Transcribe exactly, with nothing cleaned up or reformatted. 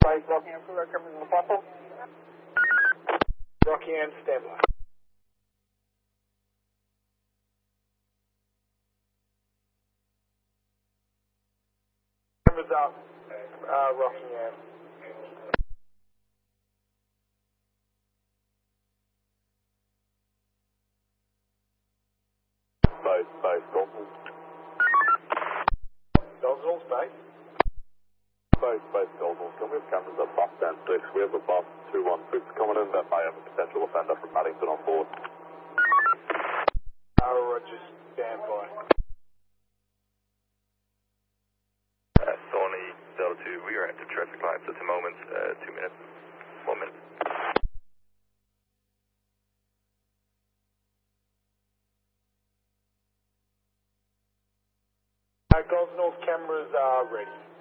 Right, Rockingham, Kruger, cameras on the platform. Rockingham, stand by. Cameras up, uh, Rockingham. Base, base, Gosnells. Gosnells, base. Base, base, Gosnells. Can we have cameras at bus stand six? We have a bus two one six coming in that may have a potential offender from Paddington on board. Uh, Roger, stand by. Uh, Thorny, Delta two, we are at the traffic lights at the moment, uh, two minutes, one minute. Uh, Gosnells cameras are ready.